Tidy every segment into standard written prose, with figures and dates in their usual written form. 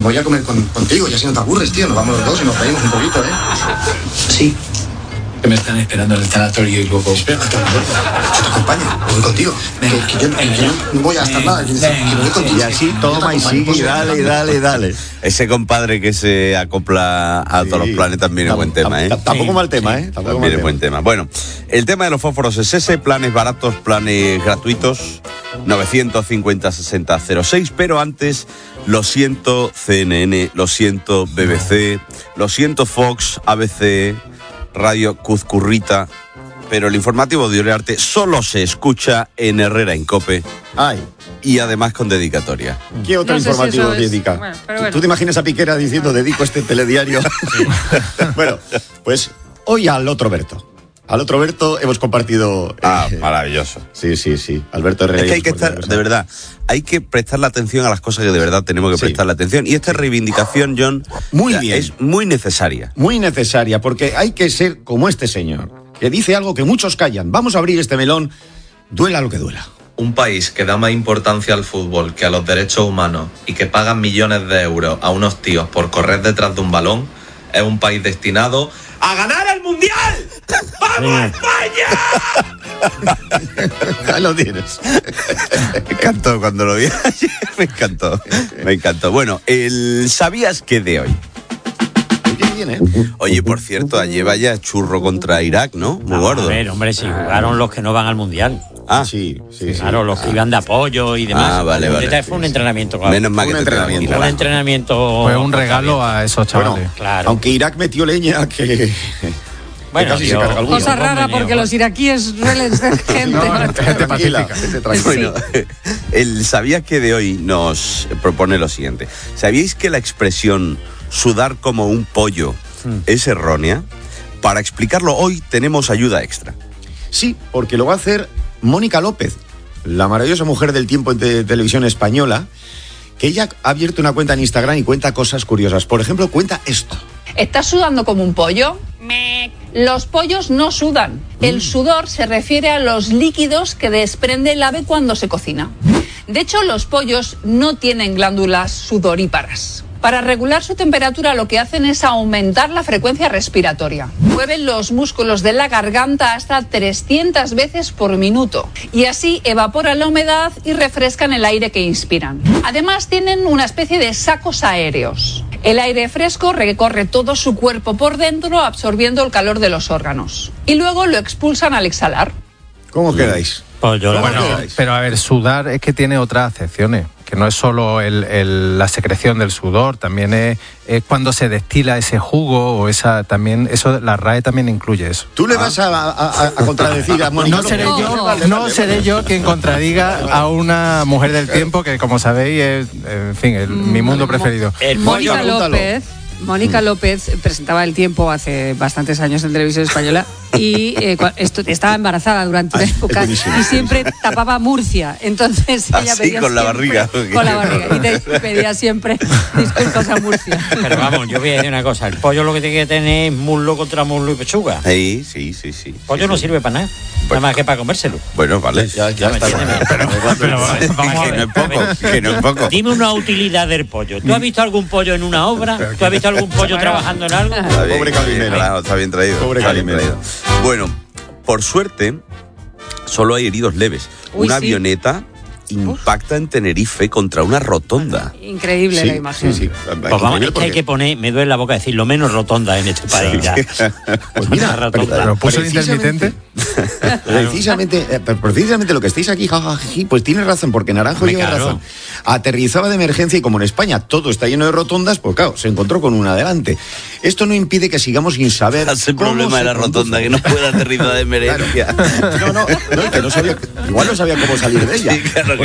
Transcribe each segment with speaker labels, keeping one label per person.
Speaker 1: voy a comer contigo, ya si no te aburres, tío. Nos vamos los dos y nos reímos un poquito, ¿eh? Sí.
Speaker 2: Que me están esperando en el tanatorio y luego...
Speaker 1: Espera, yo te acompaño, voy contigo. Que yo no voy a estar nada, que voy contigo.
Speaker 3: Y así toma y sigue, dale.
Speaker 4: Ese compadre que se acopla a todos los planetas viene buen tema, ¿eh?
Speaker 3: Tampoco mal tema, ¿eh?
Speaker 4: Viene buen tema. Bueno, el tema de los fósforos es ese, planes baratos, planes gratuitos, 950-60-06, pero antes, lo siento CNN, lo siento BBC, lo siento Fox, ABC... Radio Cuzcurrita, pero el informativo de Uriarte solo se escucha en Herrera en COPE.
Speaker 3: Ay.
Speaker 4: Y además con dedicatoria.
Speaker 3: ¿Qué otro informativo dedica? Bueno. ¿Tú te imaginas a Piquera diciendo dedico este telediario? Sí. Bueno, pues hoy al otro Berto. Al otro Berto hemos compartido...
Speaker 4: maravilloso.
Speaker 3: Sí. Alberto Herrera.
Speaker 4: Es que hay que estar, de verdad, hay que prestarle atención a las cosas que de verdad tenemos que prestarle atención. Y esta reivindicación, John,
Speaker 3: muy bien,
Speaker 4: es muy necesaria.
Speaker 3: Muy necesaria, porque hay que ser como este señor, que dice algo que muchos callan. Vamos a abrir este melón, duela lo que duela.
Speaker 5: Un país que da más importancia al fútbol que a los derechos humanos y que pagan millones de euros a unos tíos por correr detrás de un balón, es un país destinado a ganar el Mundial. ¡Vamos, España!
Speaker 3: Ahí lo tienes.
Speaker 4: Me encantó cuando lo vi ayer. Me encantó. Bueno, ¿sabías qué de hoy? Oye, por cierto, ayer vaya churro contra Irak, ¿no? Muy gordo.
Speaker 6: A ver, hombre, si jugaron los que no van al Mundial.
Speaker 3: Sí.
Speaker 6: Claro, los que iban de apoyo y demás.
Speaker 4: Vale.
Speaker 6: Fue un entrenamiento, claro.
Speaker 4: Menos mal que
Speaker 6: un entrenamiento.
Speaker 7: Fue un regalo a esos chavales.
Speaker 3: Bueno, claro. Aunque Irak metió leña que...
Speaker 6: Bueno,
Speaker 3: casi se carga alguno.
Speaker 8: Cosa rara porque los iraquíes suelen ser gente
Speaker 3: tranquila.
Speaker 4: Bueno, el ¿sabías que de hoy nos propone lo siguiente? ¿Sabíais que la expresión sudar como un pollo es errónea? Para explicarlo hoy tenemos ayuda extra.
Speaker 3: Sí, porque lo va a hacer Mónica López, la maravillosa mujer del tiempo de televisión española, que ella ha abierto una cuenta en Instagram y cuenta cosas curiosas. Por ejemplo, cuenta esto.
Speaker 9: ¿Estás sudando como un pollo? Los pollos no sudan. El sudor se refiere a los líquidos que desprende el ave cuando se cocina. De hecho, los pollos no tienen glándulas sudoríparas. Para regular su temperatura lo que hacen es aumentar la frecuencia respiratoria. Mueven los músculos de la garganta hasta 300 veces por minuto y así evaporan la humedad y refrescan el aire que inspiran. Además tienen una especie de sacos aéreos. El aire fresco recorre todo su cuerpo por dentro absorbiendo el calor de los órganos y luego lo expulsan al exhalar.
Speaker 3: ¿Cómo quedáis?
Speaker 6: Pues yo
Speaker 7: pero a ver, sudar es que tiene otras acepciones, que no es solo la secreción del sudor, también es cuando se destila ese jugo o esa también, eso la RAE también incluye eso.
Speaker 3: ¿Tú le vas a contradecir a Mónica?
Speaker 7: No seré yo quien contradiga a una mujer del tiempo que, como sabéis, es, en fin, mi mundo preferido.
Speaker 8: Mónica López presentaba El Tiempo hace bastantes años en Televisión Española y estaba embarazada durante una época y siempre tapaba Murcia. Entonces ella pedía
Speaker 4: con la barriga.
Speaker 8: Con la barriga. Y te pedía siempre disculpas a Murcia.
Speaker 6: Pero vamos, yo voy a decir una cosa. El pollo lo que tiene que tener es muslo contra muslo y pechuga.
Speaker 4: Sí.
Speaker 6: El pollo no sirve para nada. Nada más que para comérselo.
Speaker 4: Bueno, vale.
Speaker 3: Ya está.
Speaker 6: Pero vamos a ver.
Speaker 4: Que no es poco.
Speaker 6: Dime una utilidad del pollo. ¿Tú has visto algún pollo en una obra? ¿Tú has visto algún pollo trabajando en algo?
Speaker 3: Pobre Calimero.
Speaker 4: Claro, está bien traído.
Speaker 3: Pobre Calimero.
Speaker 4: Bueno, por suerte, solo hay heridos leves. Una avioneta impacta en Tenerife contra una rotonda.
Speaker 8: Increíble la imagen.
Speaker 3: Sí.
Speaker 6: Pues vamos, es que hay que poner, me duele la boca decir, lo menos rotonda en este país. Ya.
Speaker 3: Pues mira,
Speaker 7: ¿Pero puso el intermitente?
Speaker 3: Precisamente lo que estáis aquí, jajají, pues tienes razón, porque Naranjo lleva razón. Aterrizaba de emergencia y como en España todo está lleno de rotondas, pues claro, se encontró con una delante. Esto no impide que sigamos sin saber.
Speaker 4: Es el problema de la rotonda, que no puede aterrizar de emergencia.
Speaker 3: No, que no sabía, igual no sabía cómo salir de ella.
Speaker 4: Sí, claro.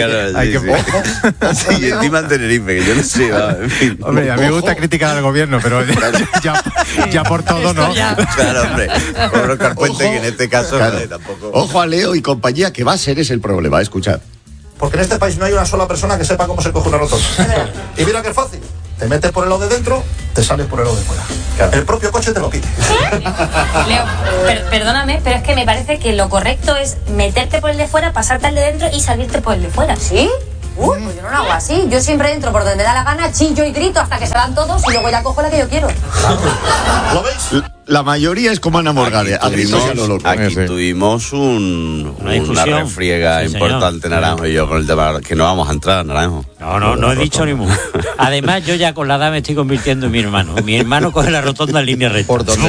Speaker 3: Ojo,
Speaker 4: y encima en Tenerife, que yo no sé. En fin.
Speaker 7: Hombre, a mí me gusta criticar al gobierno, pero ya por todo no.
Speaker 4: Claro, hombre. Por Carpuente, que en este caso tampoco.
Speaker 3: Ojo a Leo y compañía, que va a ser ese el problema, escuchad.
Speaker 10: Porque en este país no hay una sola persona que sepa cómo se coge una rotonda. Y mira que es fácil. Te metes por el lado de dentro, te sales por el lado de fuera. Claro. El propio coche te lo pide.
Speaker 11: Leo, perdóname, pero es que me parece que lo correcto es meterte por el de fuera, pasarte al de dentro y salirte por el de fuera. ¿Sí? Pues yo no lo hago así. Yo siempre entro por donde me da la gana, chillo y grito hasta que se van todos y luego ya cojo la que yo quiero.
Speaker 1: ¿Lo veis?
Speaker 3: La mayoría es como Ana Morgade.
Speaker 4: Aquí tuvimos una refriega importante, Naranjo y yo, con el tema que no vamos a entrar, Naranjo.
Speaker 6: No he dicho ni mu. Además, yo ya con la edad me estoy convirtiendo en mi hermano. Mi hermano coge la rotonda en línea recta. Por donde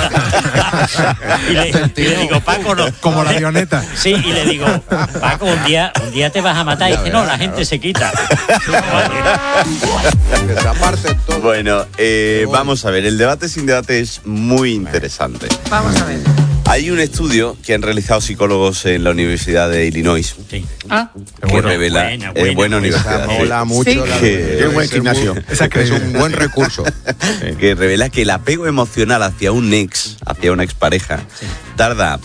Speaker 6: y le digo, Paco, no.
Speaker 7: Como la avioneta.
Speaker 6: Sí, y le digo, Paco, un día te vas a matar. Y dice, no, la gente se quita.
Speaker 4: Bueno, vamos a ver, el debate sin debate es muy interesante.
Speaker 8: Vamos a ver.
Speaker 4: Hay un estudio que han realizado psicólogos en la Universidad de Illinois que revela buena universidad.
Speaker 12: Mola mucho.
Speaker 8: Sí.
Speaker 3: Qué buen gimnasio.
Speaker 12: Es un buen recurso.
Speaker 4: Que revela que el apego emocional hacia un ex, hacia una expareja, tarda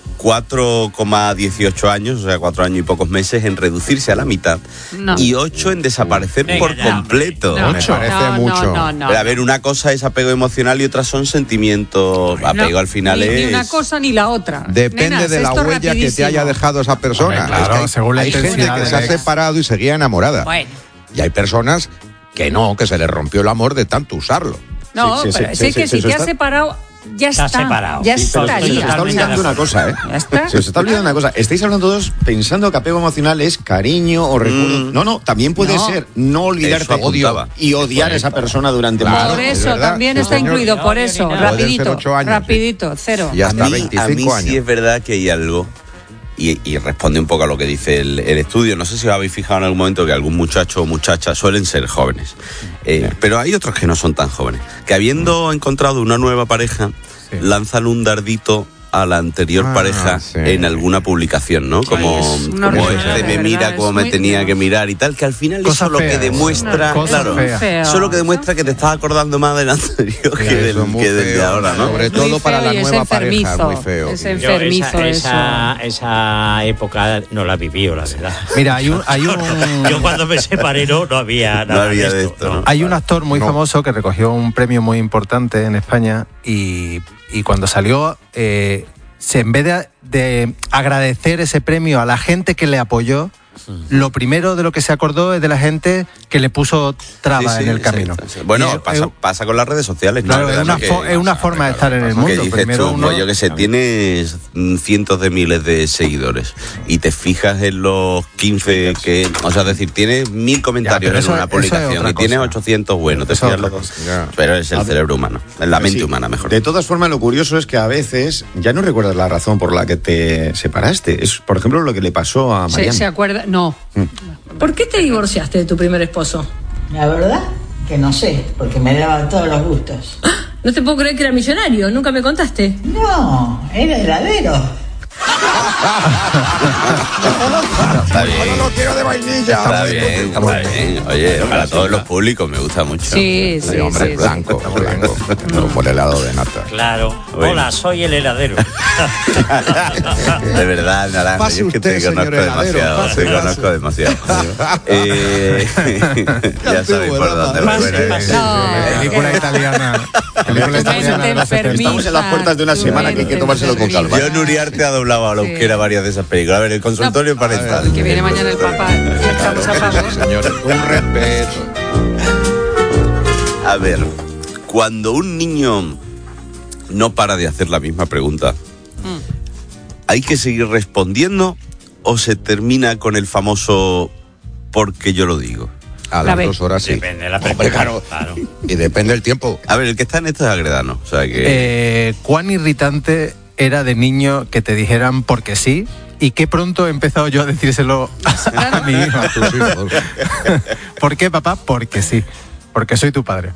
Speaker 4: 4,18 años, o sea, 4 años y pocos meses en reducirse a la mitad y 8 en desaparecer por completo.
Speaker 12: Me parece mucho.
Speaker 4: Pero a ver, una cosa es apego emocional y otras son sentimientos. Apego al final
Speaker 8: ni
Speaker 4: es...
Speaker 8: Ni una cosa ni la otra.
Speaker 12: Depende
Speaker 8: Nenas,
Speaker 12: de la huella que te haya dejado esa persona.
Speaker 7: Hombre, claro,
Speaker 12: hay
Speaker 7: según la
Speaker 12: hay gente
Speaker 7: intensidad
Speaker 12: que
Speaker 7: del
Speaker 12: se ha
Speaker 7: ex.
Speaker 12: separado y seguía enamorada.
Speaker 8: Bueno.
Speaker 12: Y hay personas que no, que se les rompió el amor de tanto usarlo.
Speaker 8: No, pero es que si te has separado, ya está.
Speaker 6: Separado.
Speaker 8: Ya
Speaker 6: Sí,
Speaker 8: está.
Speaker 3: Se os está olvidando una cosa, ¿eh?
Speaker 8: Ya está.
Speaker 3: Se os está olvidando una cosa. Estáis hablando todos pensando que apego emocional es cariño o recuerdo. No, también puede ser no olvidarte
Speaker 4: Eso
Speaker 3: y odiar a esa persona durante mucho
Speaker 8: Por
Speaker 3: tiempo.
Speaker 8: eso,
Speaker 12: verdad,
Speaker 8: también
Speaker 12: sí,
Speaker 8: está
Speaker 12: señor.
Speaker 8: incluido, por eso,
Speaker 12: Pueden ser
Speaker 8: rapidito,
Speaker 12: 8 años,
Speaker 8: rapidito, cero.
Speaker 12: Y hasta
Speaker 4: a mí
Speaker 12: 25 años.
Speaker 4: sí es verdad que hay algo, y responde un poco a lo que dice el estudio. No sé si os habéis fijado en algún momento que algún muchacho o muchacha suelen ser jóvenes, pero hay otros que no son tan jóvenes, que habiendo encontrado una nueva pareja, lanzan un dardito a la anterior pareja en alguna publicación, ¿no? Como me mira como me tenía que mirar y tal, que al final eso lo que demuestra, eso lo que demuestra que te estás acordando más del anterior que del de ahora, ¿no?
Speaker 12: Sobre todo para la nueva pareja, muy feo.
Speaker 8: Es enfermizo
Speaker 6: esa época no la viví, la verdad.
Speaker 7: Mira, hay un
Speaker 6: Yo cuando me separé no había nada de esto. ¿No?
Speaker 7: Hay un actor muy famoso que recogió un premio muy importante en España y cuando salió, en vez de agradecer ese premio a la gente que le apoyó, lo primero de lo que se acordó es de la gente que le puso trabas en el camino.
Speaker 4: Sí. Bueno, pasa con las redes sociales.
Speaker 7: Claro, es una forma de estar en el mundo.
Speaker 4: Que dices
Speaker 7: Primero
Speaker 4: tú, yo que sé, tienes cientos de miles de seguidores y te fijas en los 15 que... O sea, es decir, tienes 1000 comentarios en una publicación y tienes 800 buenos. Te fijas pero es el cerebro humano, la mente humana, mejor.
Speaker 3: De todas formas, lo curioso es que a veces ya no recuerdas la razón por la que te separaste. Es, por ejemplo, lo que le pasó a Mariana.
Speaker 8: ¿Se acuerda? No.
Speaker 13: ¿Por qué te divorciaste de tu primer esposo?
Speaker 14: La verdad que no sé, porque me daban todos los gustos.
Speaker 13: No te puedo creer que era millonario, nunca me contaste.
Speaker 14: No, era heladero.
Speaker 4: Está bien.
Speaker 12: Yo no quiero de vainilla.
Speaker 4: Está bien. Oye, para todos los públicos me gusta mucho.
Speaker 8: Sí,
Speaker 12: hombre, blanco. Como el helado de nata.
Speaker 6: Claro.
Speaker 4: Bueno.
Speaker 6: Hola, soy el heladero.
Speaker 4: De verdad, Naranjo,
Speaker 12: Pase
Speaker 4: yo es que
Speaker 12: usted,
Speaker 4: te conozco
Speaker 12: señor heladero,
Speaker 4: demasiado.
Speaker 12: pase,
Speaker 4: Te conozco demasiado. Ya sabéis por dónde me
Speaker 7: película italiana.
Speaker 3: Estamos en las puertas de una semana que hay que tomárselo con calma.
Speaker 4: Yo, Nuriarte, ha doblado a la euskera varias de esas películas. A ver, el consultorio parental.
Speaker 8: Que viene mañana el papá. Estamos a favor.
Speaker 12: Señores, un respeto.
Speaker 4: A ver, cuando un niño no para de hacer la misma pregunta, ¿hay que seguir respondiendo o se termina con el famoso porque yo lo digo?
Speaker 12: A las 2 horas sí.
Speaker 6: Depende de la
Speaker 12: Hombre, claro. Y depende del tiempo.
Speaker 4: A ver, el que está en esto es Agredano. O sea que...
Speaker 7: ¿Cuán irritante era de niño que te dijeran porque sí? Y qué pronto he empezado yo a decírselo a mi hijo.
Speaker 12: A tus hijos.
Speaker 7: ¿Por qué, papá? Porque sí. Porque soy tu padre.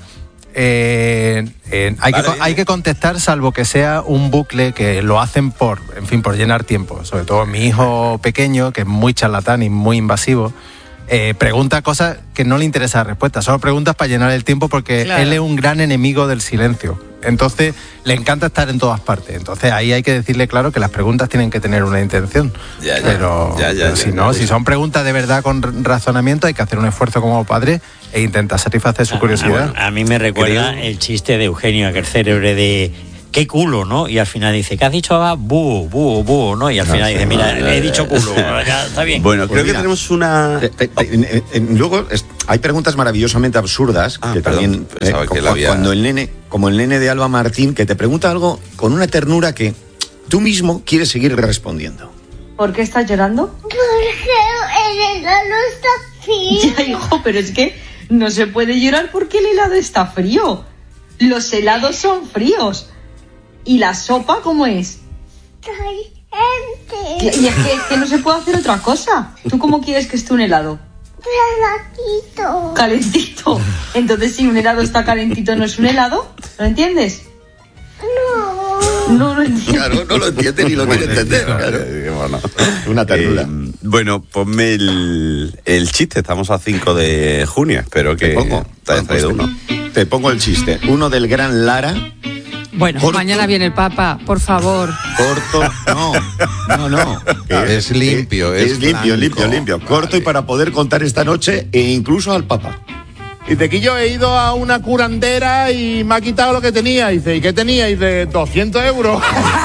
Speaker 7: Hay que contestar, salvo que sea un bucle que lo hacen por llenar tiempo. Sobre todo mi hijo pequeño, que es muy charlatán y muy invasivo, pregunta cosas que no le interesa la respuesta. Solo preguntas para llenar el tiempo porque él es un gran enemigo del silencio. Entonces, le encanta estar en todas partes. Entonces, ahí hay que decirle claro que las preguntas tienen que tener una intención. Pero si son preguntas de verdad con razonamiento, hay que hacer un esfuerzo como padre e intentar satisfacer su curiosidad.
Speaker 6: A mí me recuerda el chiste de Eugenio, aquel célebre de qué culo, ¿no? Y al final dice, ¿qué has dicho? Búho, ¿no? Y al final dice, mira, he dicho culo, ya está bien.
Speaker 4: Bueno,
Speaker 3: Pues
Speaker 4: creo que tenemos una...
Speaker 3: Luego hay preguntas maravillosamente absurdas que también como el nene de Alba Martín, que te pregunta algo con una ternura que tú mismo quieres seguir respondiendo.
Speaker 15: ¿Por qué estás llorando?
Speaker 16: Porque el helado está frío.
Speaker 15: Ya, hijo, pero es que no se puede llorar porque el helado está frío. Los helados son fríos. ¿Y la sopa cómo es?
Speaker 16: Caliente.
Speaker 15: Y es que no se puede hacer otra cosa. ¿Tú cómo quieres que esté un helado?
Speaker 16: Calentito.
Speaker 15: Calentito. Entonces, si un helado está calentito, ¿no es un helado? ¿Lo entiendes? No lo entiendo.
Speaker 3: Claro, no lo entiende ni lo quiere entender. Claro.
Speaker 4: Bueno,
Speaker 3: una ternura.
Speaker 4: Bueno, ponme el chiste. Estamos a 5 de junio. Espero que te hayas traído uno.
Speaker 3: Te pongo el chiste. Uno del gran Lara.
Speaker 8: Bueno, corto. Mañana viene el Papa, por favor.
Speaker 3: Corto, no.
Speaker 12: Es limpio,
Speaker 3: es limpio. Corto y para poder contar esta noche e incluso al Papa.
Speaker 17: Dice que yo he ido a una curandera y me ha quitado lo que tenía. Dice, ¿y qué tenía? Dice, 200 euros.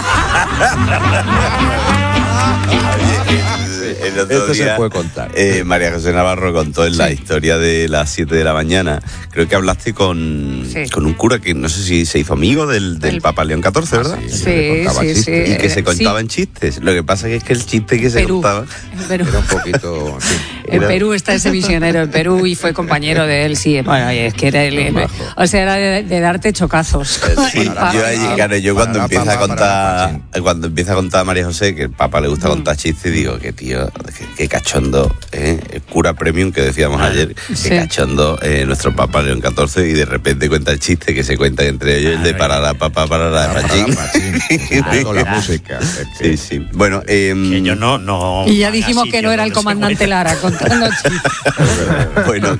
Speaker 4: El otro día,
Speaker 12: se puede contar.
Speaker 4: María José Navarro contó en la historia de las 7 de la mañana. Creo que hablaste con un cura que no sé si se hizo amigo del Papa León XIV, ¿verdad?
Speaker 8: Sí.
Speaker 4: Y que se contaba en chistes. Lo que pasa es que el chiste que se contaba
Speaker 8: era
Speaker 12: un poquito... Sí.
Speaker 8: En Perú está ese misionero en Perú y fue compañero de él, sí. Bueno, es que era era de darte chocazos.
Speaker 4: Sí, yo cuando empieza a contar María José que el Papa le gusta contar chistes, digo que tío, qué cachondo, el cura premium que decíamos ayer, qué cachondo nuestro Papa León XIV, y de repente cuenta el chiste que se cuenta entre ellos, el de parará papá, parará pachín.
Speaker 12: Con la música.
Speaker 4: Sí. Bueno,
Speaker 6: que yo no.
Speaker 8: Y ya dijimos que no era el comandante Lara contando chistes.
Speaker 4: Bueno,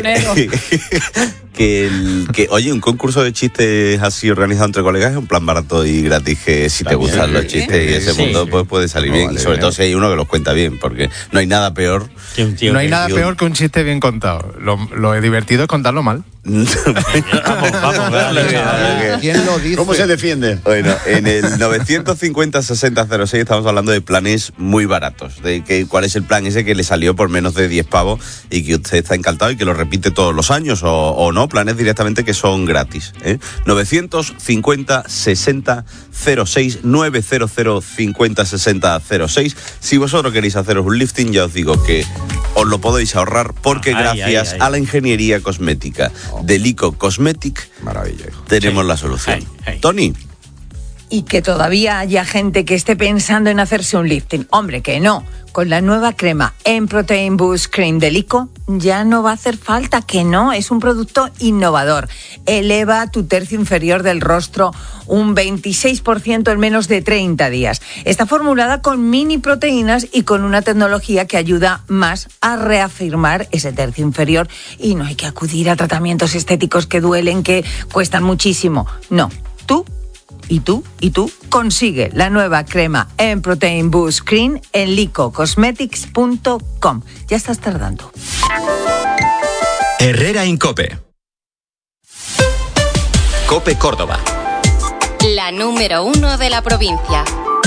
Speaker 4: que oye, un concurso de chistes así organizado entre colegas es un plan barato y gratis, que si te gustan los chistes y ese mundo pues puede salir bien, y sobre todo si hay uno que los cuenta bien, porque no hay nada peor
Speaker 7: que un chiste bien contado. Lo divertido es contarlo mal.
Speaker 6: Vamos,
Speaker 12: ¿Quién lo dice?
Speaker 3: ¿Cómo se defiende?
Speaker 4: Bueno, en el 950-6006 estamos hablando de planes muy baratos, de que cuál es el plan ese que le salió por menos de 10 pavos y que usted está encantado y que lo repite todos los años, o no, planes directamente que son gratis, 950-6006, 900-50-6006. Si vosotros queréis haceros un lifting, ya os digo que os lo podéis ahorrar, porque gracias a la ingeniería cosmética de Lico Cosmetic,
Speaker 12: maravilla,
Speaker 4: tenemos la solución. Tony.
Speaker 18: Y que todavía haya gente que esté pensando en hacerse un lifting. Hombre, que no. Con la nueva crema M-Protein Boost Cream de Lico ya no va a hacer falta, que no. Es un producto innovador. Eleva tu tercio inferior del rostro un 26% en menos de 30 días. Está formulada con mini proteínas y con una tecnología que ayuda más a reafirmar ese tercio inferior, y no hay que acudir a tratamientos estéticos que duelen, que cuestan muchísimo. No, tú consigue la nueva crema M-Protein Boost Cream en licocosmetics.com. Ya estás tardando.
Speaker 19: Herrera Incope. Cope Córdoba.
Speaker 20: La número 1 de la provincia.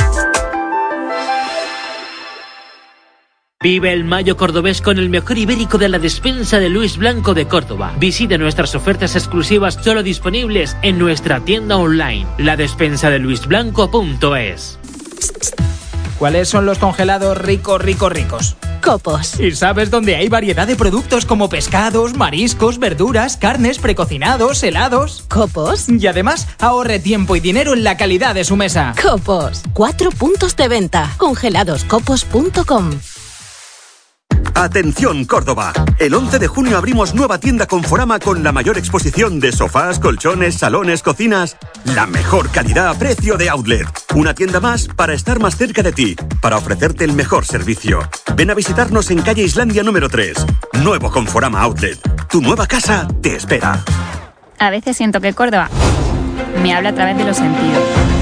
Speaker 21: Vive el mayo cordobés con el mejor ibérico de la despensa de Luis Blanco de Córdoba. Visite nuestras ofertas exclusivas solo disponibles en nuestra tienda online, ladespensadeluisblanco.es.
Speaker 22: ¿Cuáles son los congelados ricos?
Speaker 23: Copos.
Speaker 22: ¿Y sabes dónde hay variedad de productos como pescados, mariscos, verduras, carnes, precocinados, helados?
Speaker 23: Copos.
Speaker 22: Y además, ahorre tiempo y dinero en la calidad de su mesa.
Speaker 23: Copos. 4 puntos de venta. Congeladoscopos.com.
Speaker 19: Atención Córdoba, el 11 de junio abrimos nueva tienda Conforama con la mayor exposición de sofás, colchones, salones, cocinas. La mejor calidad a precio de outlet. Una tienda más para estar más cerca de ti, para ofrecerte el mejor servicio. Ven a visitarnos en calle Islandia número 3. Nuevo Conforama Outlet. Tu nueva casa te espera.
Speaker 24: A veces siento que Córdoba me habla a través de los sentidos.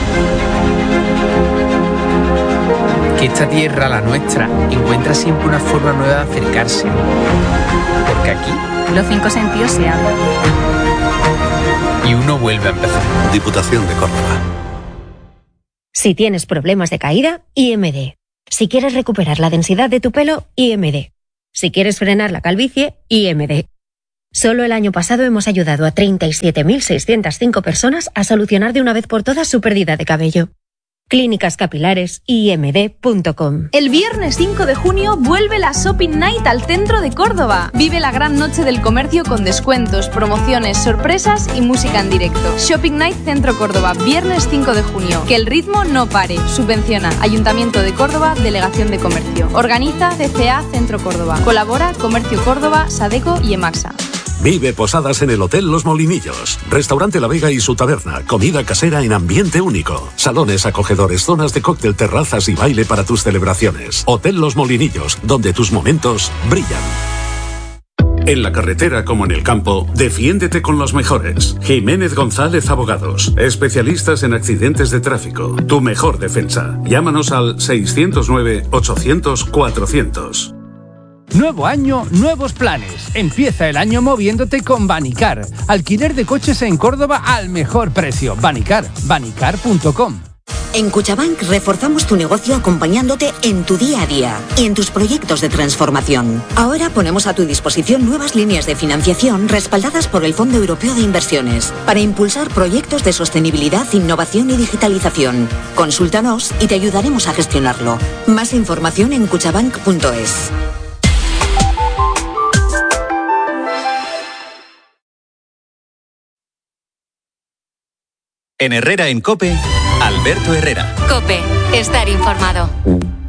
Speaker 25: Que esta tierra, la nuestra, encuentra siempre una forma nueva de acercarse. Porque aquí
Speaker 24: los 5 sentidos se hablan.
Speaker 25: Y uno vuelve a empezar.
Speaker 19: Diputación de Córdoba.
Speaker 2: Si tienes problemas de caída, IMD. Si quieres recuperar la densidad de tu pelo, IMD. Si quieres frenar la calvicie, IMD. Solo el año pasado hemos ayudado a 37.605 personas a solucionar de una vez por todas su pérdida de cabello. Clínicas Capilares, imd.com.
Speaker 5: El viernes 5 de junio vuelve la Shopping Night al centro de Córdoba. Vive la gran noche del comercio con descuentos, promociones, sorpresas y música en directo. Shopping Night Centro Córdoba, viernes 5 de junio. Que el ritmo no pare. Subvenciona Ayuntamiento de Córdoba, Delegación de Comercio. Organiza CCA Centro Córdoba. Colabora Comercio Córdoba, Sadeco y Emaxa.
Speaker 9: Vive posadas en el Hotel Los Molinillos. Restaurante La Vega y su taberna. Comida casera en ambiente único. Salones acogedores, zonas de cóctel, terrazas y baile para tus celebraciones. Hotel Los Molinillos, donde tus momentos brillan. En la carretera como en el campo, defiéndete con los mejores. Jiménez González Abogados. Especialistas en accidentes de tráfico. Tu mejor defensa. Llámanos al 609-800-400.
Speaker 10: Nuevo año, nuevos planes. Empieza el año moviéndote con Banicar. Alquiler de coches en Córdoba al mejor precio. Banicar, banicar.com.
Speaker 11: En Cuchabank reforzamos tu negocio acompañándote en tu día a día y en tus proyectos de transformación. Ahora ponemos a tu disposición nuevas líneas de financiación respaldadas por el Fondo Europeo de Inversiones para impulsar proyectos de sostenibilidad, innovación y digitalización. Consúltanos y te ayudaremos a gestionarlo. Más información en cuchabank.es.
Speaker 26: En Herrera en COPE, Alberto Herrera.
Speaker 20: COPE, estar informado.